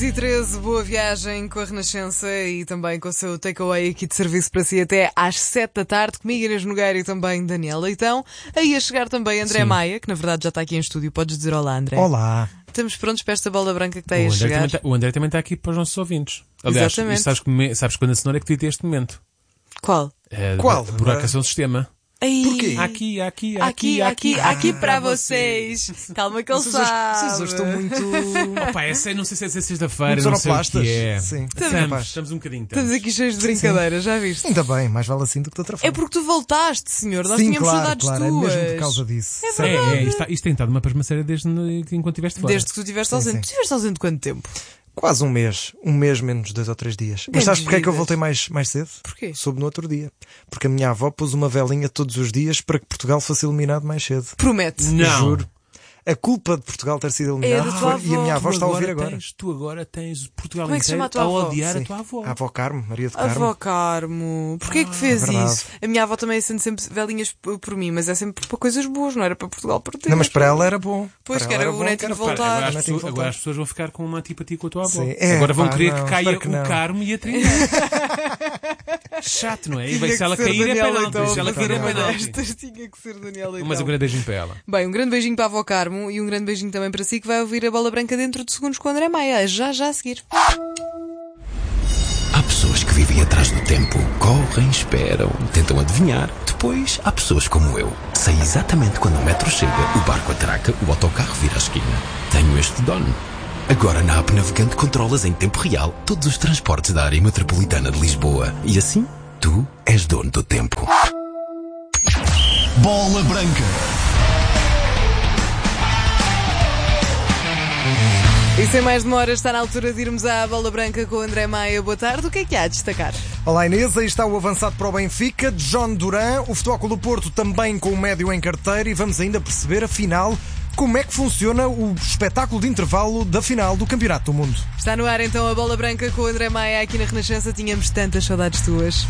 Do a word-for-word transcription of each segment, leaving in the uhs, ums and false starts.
E treze, boa viagem com a Renascença e também com o seu takeaway aqui de serviço para si até às sete da tarde, comigo Inês Nogueira e também Daniel Leitão. Aí a chegar também André Sim. Maia, que na verdade já está aqui em estúdio. Podes dizer olá, André. Olá. Estamos prontos para esta bola branca que está O aí a André, chegar. também tá, o André também está aqui para os nossos ouvintes. Aliás, Exatamente. e sabes, que, sabes quando a cenoura é que devia ter este momento? Qual? É, Qual? Buracação do sistema. Aí. Porquê? Aqui, aqui, Aqui, aqui, aqui para vocês. Calma que ele Vocês hoje, sabe. vocês hoje estão muito... Opa, essa é, não sei se é sexta-feira, Muito não sei o sonoplastas. que é. Sim. Estamos, Capaz. estamos um bocadinho. Estamos. Estamos aqui cheios de brincadeiras, já viste? Ainda bem, mais vale assim do que de outra É forma. porque tu voltaste, senhor. Nós Sim, tínhamos claro, saudades claro, tuas. é mesmo por causa disso. É Sim. É, é, isto, isto tem estado uma pasmaceira desde que enquanto estiveste fora. Desde que tu estiveste Sim, ausente. sim. Tu estiveste ausente quanto tempo? Quase um mês. Um mês menos dois ou três dias. Mas sabes porque é que eu voltei mais, mais cedo? Porquê? Soube no outro dia. Porque a minha avó pôs uma velinha todos os dias para que Portugal fosse eliminado mais cedo. Promete. Não. Juro. A culpa de Portugal ter sido eliminado É da tua foi... E a minha avó. avó Tu está a ouvir agora agora. Tens, tu agora tens Portugal Como é que se chama inteiro a tua a avó? odiar Sim. a tua avó. A avó Carmo, Maria de A Carmo. avó Carmo, porquê que fez é verdade. isso? A minha avó também acende sempre velinhas p- por mim, mas é sempre para coisas boas, não era para Portugal perder. Não, mas para ela era bom. Pois, Para que ela era bom, o netinho era voltar. Agora, para- as netinho pessoas, voltar. agora as pessoas vão ficar com uma antipatia com a tua avó. Sim. É, Agora vão pá, querer não, que caia espero que o não. Carmo e a Trindade. Chato, não é? E vai, se ela cair é penalti. Se ela cair é penalti. Tinha que ser Daniel Leitão. Mas um grande beijinho para ela. Bem, um grande beijinho para a avó Carmo e um grande beijinho também para si que vai ouvir a Bola Branca dentro de segundos com o André Maia. Já, já a seguir. Há pessoas que vivem atrás do tempo, correm, esperam, tentam adivinhar. Depois há pessoas como eu. Sei exatamente quando o metro chega, o barco atraca, o autocarro vira a esquina. Tenho este dono. Agora na app Navegante controlas em tempo real todos os transportes da área metropolitana de Lisboa. E assim, tu és dono do tempo. Bola Branca. E sem mais demora, está na altura de irmos à Bola Branca com o André Maia. Boa tarde. O que é que há a destacar? Olá Inês, aí está o avançado para o Benfica, John Duran, o Futebol Clube do Porto também com o médio em carteira e vamos ainda perceber, afinal, como é que funciona o espetáculo de intervalo da final do Campeonato do Mundo. Está no ar então a Bola Branca com o André Maia aqui na Renascença. Tínhamos tantas saudades tuas.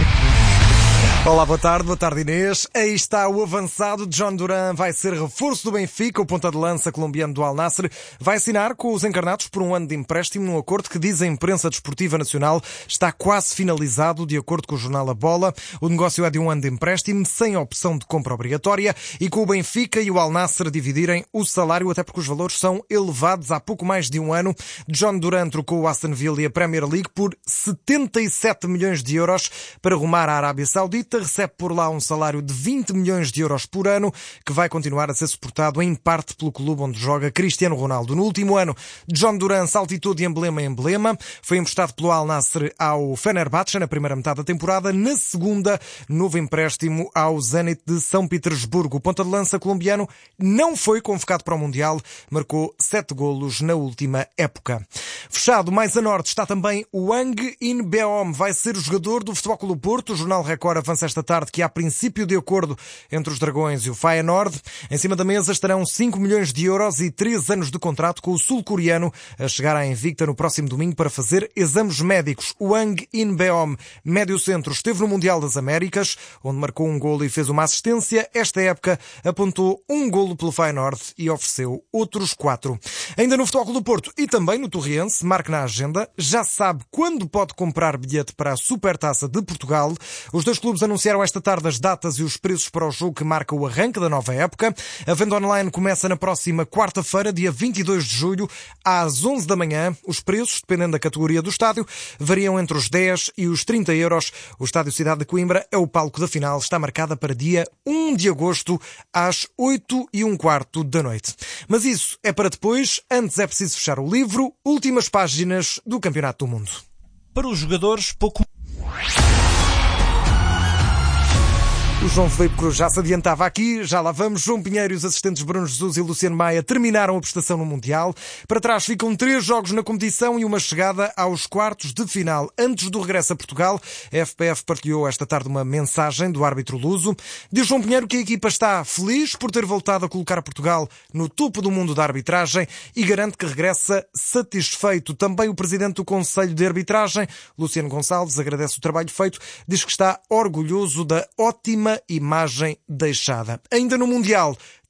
Olá, boa tarde, boa tarde Inês. Aí está o avançado, John Duran vai ser reforço do Benfica, o ponta de lança colombiano do Al Nassr vai assinar com os encarnados por um ano de empréstimo num acordo que diz a imprensa desportiva nacional está quase finalizado, de acordo com o jornal A Bola. O negócio é de um ano de empréstimo, sem opção de compra obrigatória e com o Benfica e o Al Nassr dividirem o salário, até porque os valores são elevados. Há pouco mais de um ano, John Duran trocou o Aston Villa e a Premier League por setenta e sete milhões de euros para rumar à Arábia Saudita. Recebe por lá um salário de vinte milhões de euros por ano, que vai continuar a ser suportado em parte pelo clube onde joga Cristiano Ronaldo. No último ano, John Duran saltitou de emblema em emblema. Foi emprestado pelo Al Nassr ao Fenerbahçe na primeira metade da temporada. Na segunda, novo empréstimo ao Zenit de São Petersburgo. O ponta de lança colombiano não foi convocado para o Mundial. Marcou sete golos na última época. Fechado, mais a norte, está também o Hwang In-beom. Vai ser o jogador do Futebol Clube do Porto. O jornal Record avança esta tarde que há princípio de acordo entre os Dragões e o Feyenoord. Em cima da mesa estarão cinco milhões de euros e três anos de contrato com o sul-coreano a chegar à Invicta no próximo domingo para fazer exames médicos. O Hwang In-beom, médio centro, esteve no Mundial das Américas, onde marcou um golo e fez uma assistência. Esta época apontou um golo pelo Feyenoord e ofereceu outros quatro. Ainda no Futebol Clube do Porto e também no Torriense, marque na agenda, já sabe quando pode comprar bilhete para a Supertaça de Portugal. Os dois clubes anunciaram esta tarde as datas e os preços para o jogo que marca o arranque da nova época. A venda online começa na próxima quarta-feira, dia vinte e dois de julho, às onze da manhã. Os preços, dependendo da categoria do estádio, variam entre os dez e os trinta euros. O Estádio Cidade de Coimbra é o palco da final. Está marcada para dia um de agosto, às oito e um quarto da noite. Mas isso é para depois. Antes é preciso fechar o livro. Últimas páginas do Campeonato do Mundo. Para os jogadores, pouco... O João Filipe Cruz já se adiantava aqui, já lá vamos. João Pinheiro e os assistentes Bruno Jesus e Luciano Maia terminaram a prestação no Mundial. Para trás ficam três jogos na competição e uma chegada aos quartos de final. Antes do regresso a Portugal, a F P F partilhou esta tarde uma mensagem do árbitro luso. Diz João Pinheiro que a equipa está feliz por ter voltado a colocar Portugal no topo do mundo da arbitragem e garante que regressa satisfeito. Também o presidente do Conselho de Arbitragem, Luciano Gonçalves, agradece o trabalho feito. Diz que está orgulhoso da ótima imagem deixada. Ainda no Mundial,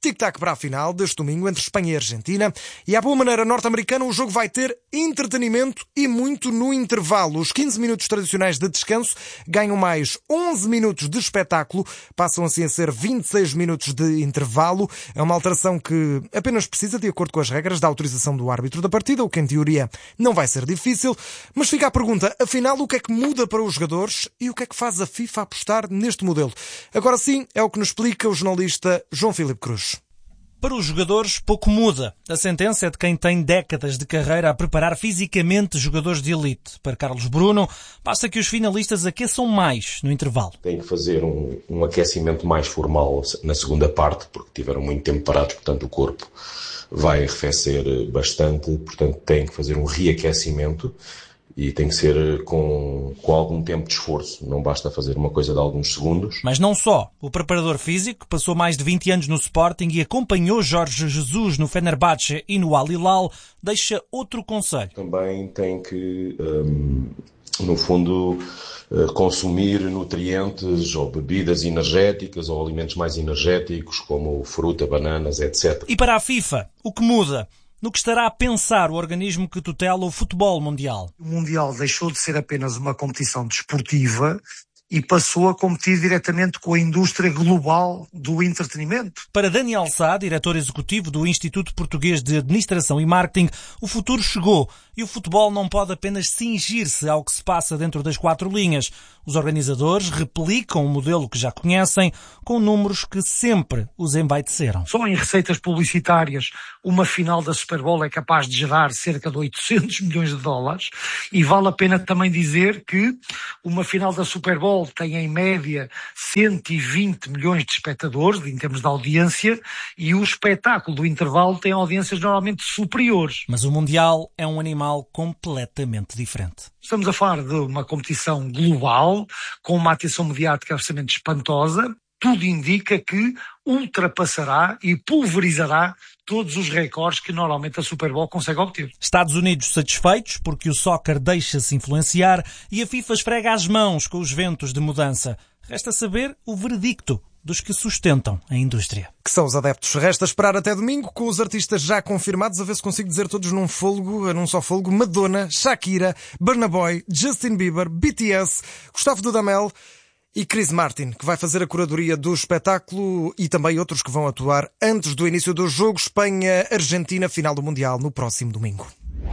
tic-tac para a final deste domingo entre Espanha e Argentina. E à boa maneira norte-americana, o jogo vai ter entretenimento e muito no intervalo. Os quinze minutos tradicionais de descanso ganham mais onze minutos de espetáculo, passam assim a ser vinte e seis minutos de intervalo. É uma alteração que apenas precisa, de acordo com as regras, da autorização do árbitro da partida, o que em teoria não vai ser difícil. Mas fica a pergunta, afinal, o que é que muda para os jogadores e o que é que faz a FIFA apostar neste modelo? Agora sim, é o que nos explica o jornalista João Filipe Cruz. Para os jogadores, pouco muda. A sentença é de quem tem décadas de carreira a preparar fisicamente jogadores de elite. Para Carlos Bruno, basta que os finalistas aqueçam mais no intervalo. Tem que fazer um, um aquecimento mais formal na segunda parte, porque tiveram muito tempo parados, portanto o corpo vai arrefecer bastante, portanto tem que fazer um reaquecimento. E tem que ser com, com algum tempo de esforço. Não basta fazer uma coisa de alguns segundos. Mas não só. O preparador físico passou mais de vinte anos no Sporting e acompanhou Jorge Jesus no Fenerbahçe e no Al Hilal. Deixa outro conselho. Também tem que, hum, no fundo, consumir nutrientes ou bebidas energéticas ou alimentos mais energéticos, como fruta, bananas, etcétera. E para a FIFA, o que muda? No que estará a pensar o organismo que tutela o futebol mundial. O Mundial deixou de ser apenas uma competição desportiva e passou a competir diretamente com a indústria global do entretenimento. Para Daniel Sá, diretor executivo do Instituto Português de Administração e Marketing, o futuro chegou e o futebol não pode apenas cingir-se ao que se passa dentro das quatro linhas. Os organizadores replicam o modelo que já conhecem, com números que sempre os embaiteceram. Só em receitas publicitárias, uma final da Super Bowl é capaz de gerar cerca de oitocentos milhões de dólares, e vale a pena também dizer que uma final da Super Bowl tem em média cento e vinte milhões de espectadores em termos de audiência, e o espetáculo do intervalo tem audiências normalmente superiores. Mas o Mundial é um animal completamente diferente. Estamos a falar de uma competição global, com uma atenção mediática absolutamente espantosa. Tudo indica que ultrapassará e pulverizará todos os recordes que normalmente a Super Bowl consegue obter. Estados Unidos satisfeitos porque o soccer deixa-se influenciar e a FIFA esfrega as mãos com os ventos de mudança. Resta saber o veredicto dos que sustentam a indústria. Que são os adeptos. Resta esperar até domingo, com os artistas já confirmados, a ver se consigo dizer todos num fôlego, num só fôlego: Madonna, Shakira, Burna Boy, Justin Bieber, B T S, Gustavo Dudamel e Chris Martin, que vai fazer a curadoria do espetáculo, e também outros que vão atuar antes do início do jogo Espanha-Argentina, final do Mundial, no próximo domingo.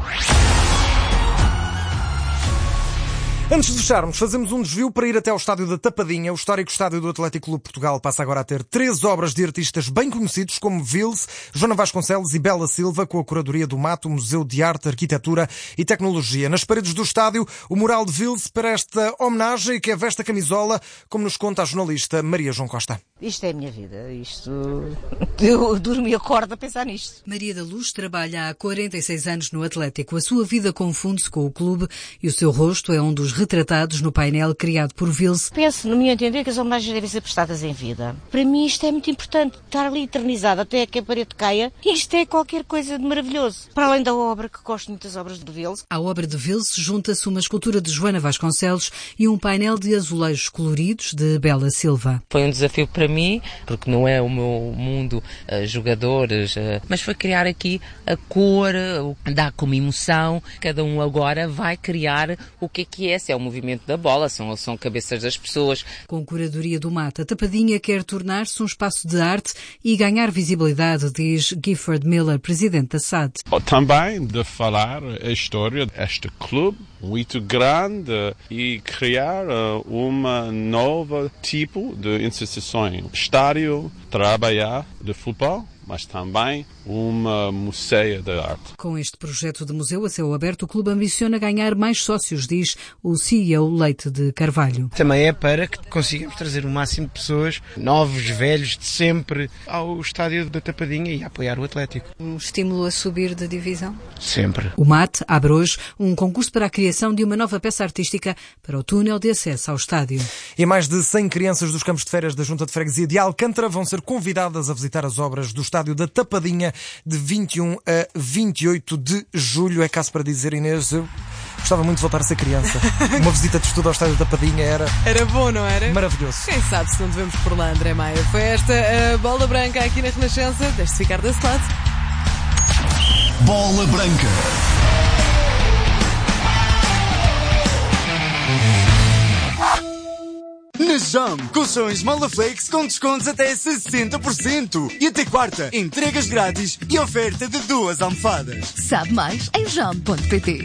Antes de fecharmos, fazemos um desvio para ir até ao estádio da Tapadinha. O histórico estádio do Atlético Clube Portugal passa agora a ter três obras de artistas bem conhecidos, como Vils, Joana Vasconcelos e Bela Silva, com a curadoria do Mato, Museu de Arte, Arquitetura e Tecnologia. Nas paredes do estádio, o mural de Vils para esta homenagem, que é veste a camisola, como nos conta a jornalista Maria João Costa. Isto é a minha vida, isto... Eu durmo e acordo a pensar nisto. Maria da Luz trabalha há quarenta e seis anos no Atlético. A sua vida confunde-se com o clube e o seu rosto é um dos retratados no painel criado por Vils. Penso, no meu entender, que as homenagens devem ser prestadas em vida. Para mim isto é muito importante, estar ali eternizado até que a parede caia. Isto é qualquer coisa de maravilhoso. Para além da obra, que gosto muito das obras de Vils. À obra de Vils junta-se uma escultura de Joana Vasconcelos e um painel de azulejos coloridos de Bela Silva. Foi um desafio para mim, porque não é o meu mundo, uh, jogadores, uh, mas foi criar aqui a cor, uh, dá como emoção. Cada um agora vai criar o que é que é, se é o movimento da bola, são, são cabeças das pessoas. Com curadoria do Mata, a Tapadinha quer tornar-se um espaço de arte e ganhar visibilidade, diz Gifford Miller, presidente da S A D. Também de falar a história deste clube muito grande e criar um novo tipo de instituições. Estádio, trabalhar de futebol, mas também uma museu de arte. Com este projeto de museu a céu aberto, o clube ambiciona ganhar mais sócios, diz o C E O Leite de Carvalho. Também é para que consigamos trazer o máximo de pessoas, novos, velhos, de sempre, ao estádio da Tapadinha e a apoiar o Atlético. Um estímulo a subir de divisão? Sempre. O M A T abre hoje um concurso para a criação de uma nova peça artística para o túnel de acesso ao estádio. E mais de cem crianças dos campos de férias da Junta de Freguesia de Alcântara vão ser convidadas a visitar as obras do estádio da Tapadinha de vinte e um a vinte e oito de julho. É caso para dizer, Inês, eu Gostava muito de voltar a ser criança. Uma visita de estudo ao estádio da Tapadinha era... Era bom, não era? Maravilhoso. Quem sabe se não devemos por lá, André Maia. Foi esta a Bola Branca aqui na Renascença. Deixe-se ficar desse lado. Bola Branca. Na Jam, colchões Malaflex com descontos até sessenta por cento. E até quarta, entregas grátis e oferta de duas almofadas. Sabe mais em jam ponto pt.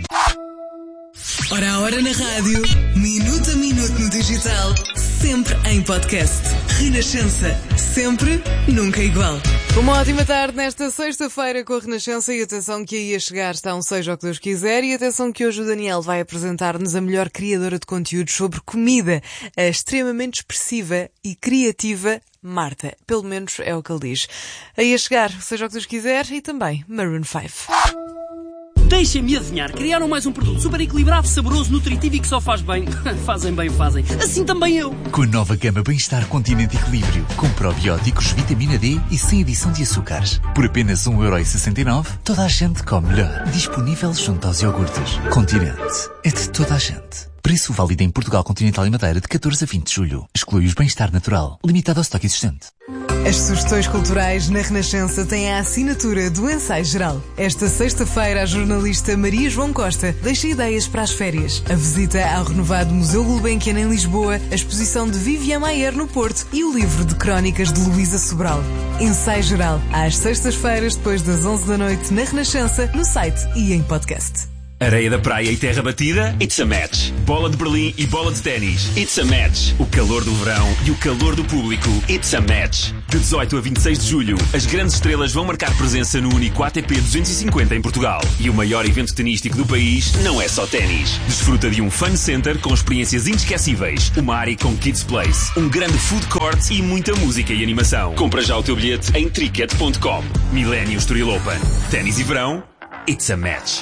Hora a hora na rádio, minuto a minuto no digital, sempre em podcast. Renascença, sempre, nunca igual. Uma ótima tarde nesta sexta-feira com a Renascença e atenção que aí a chegar está um seja o que Deus quiser e atenção que hoje o Daniel vai apresentar-nos a melhor criadora de conteúdos sobre comida, a extremamente expressiva e criativa Marta. Pelo menos é o que ele diz. Aí a chegar, seja o que Deus quiser e também Maroon five. Deixem-me adivinhar, criaram mais um produto super equilibrado, saboroso, nutritivo e que só faz bem. Fazem bem, fazem. Assim também eu. Com a nova gama Bem-Estar Continente Equilíbrio, com probióticos, vitamina D e sem adição de açúcares. Por apenas um euro e sessenta e nove, toda a gente come melhor. Disponível junto aos iogurtes. Continente. É de toda a gente. Preço válido em Portugal Continental e Madeira de catorze a vinte de julho. Exclui os Bem-Estar Natural. Limitado ao estoque existente. As sugestões culturais na Renascença têm a assinatura do Ensaio Geral. Esta sexta-feira, a jornalista Maria João Costa deixa ideias para as férias. A visita ao renovado Museu Gulbenkian em Lisboa, a exposição de Vivian Maier no Porto e o livro de crónicas de Luísa Sobral. Ensaio Geral, às sextas-feiras, depois das onze da noite, na Renascença, no site e em podcast. Areia da praia e terra batida? It's a match. Bola de Berlim e bola de ténis? It's a match. O calor do verão e o calor do público? It's a match. De dezoito a vinte e seis de julho, as grandes estrelas vão marcar presença no único A T P duzentos e cinquenta em Portugal. E o maior evento tenístico do país não é só ténis. Desfruta de um fun center com experiências inesquecíveis, uma área com kids place, um grande food court e muita música e animação. Compra já o teu bilhete em tricket ponto com. Millennium Estoril Open. Ténis e verão? It's a match.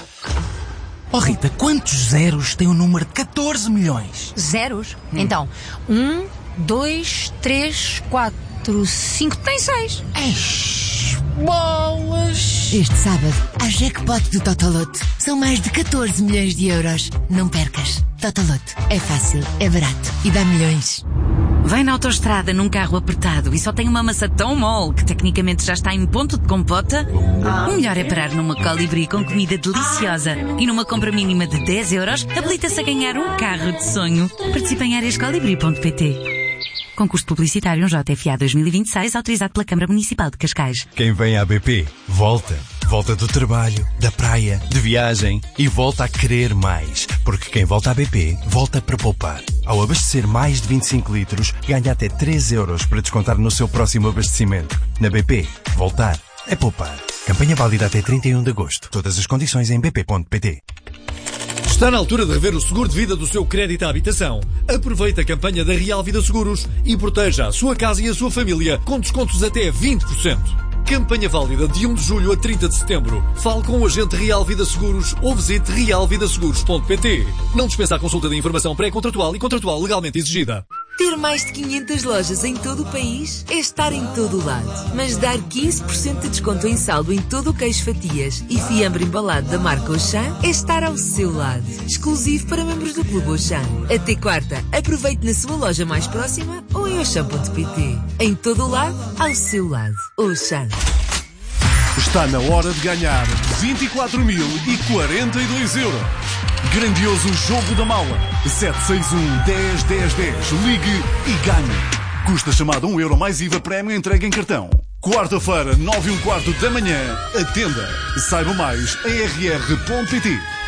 Oh Rita, quantos zeros tem o número de catorze milhões? Zeros? Hum. Então, um, dois, três, quatro, cinco, tem seis. Eish, bolas! Este sábado, há jackpot do Totolote. São mais de catorze milhões de euros. Não percas. Totolote. É fácil, é barato e dá milhões. Vem na autoestrada num carro apertado e só tem uma massa tão mole que tecnicamente já está em ponto de compota? O melhor é parar numa Colibri com comida deliciosa e numa compra mínima de dez euros habilita-se a ganhar um carro de sonho. Participe em áreas colibri ponto pt. Concurso publicitário J F A dois mil e vinte e seis autorizado pela Câmara Municipal de Cascais. Quem vem à B P, volta. Volta do trabalho, da praia, de viagem e volta a querer mais. Porque quem volta à B P, volta para poupar. Ao abastecer mais de vinte e cinco litros, ganha até três euros para descontar no seu próximo abastecimento. Na B P, voltar é poupar. Campanha válida até trinta e um de agosto. Todas as condições em b p ponto p t. Está na altura de rever o seguro de vida do seu crédito à habitação. Aproveite a campanha da Real Vida Seguros e proteja a sua casa e a sua família com descontos até vinte por cento. Campanha válida de um de julho a trinta de setembro. Fale com o agente Real Vida Seguros ou visite real vida seguros ponto p t. Não dispensa a consulta de informação pré-contratual e contratual legalmente exigida. Ter mais de quinhentas lojas em todo o país é estar em todo o lado. Mas dar quinze por cento de desconto em saldo em todo o queijo fatias e fiambre embalado da marca Auchan é estar ao seu lado. Exclusivo para membros do Clube Auchan. Até quarta, aproveite na sua loja mais próxima ou em auchan ponto p t. Em todo o lado, ao seu lado. Auchan. Está na hora de ganhar vinte e quatro mil e quarenta e dois euros. Grandioso jogo da mala. sete seis um, dez, dez, dez. Ligue e ganhe. Custa chamada um euro mais I V A prémio entregue em cartão. Quarta-feira, nove e um quarto da manhã. Atenda. Saiba mais em r r ponto p t.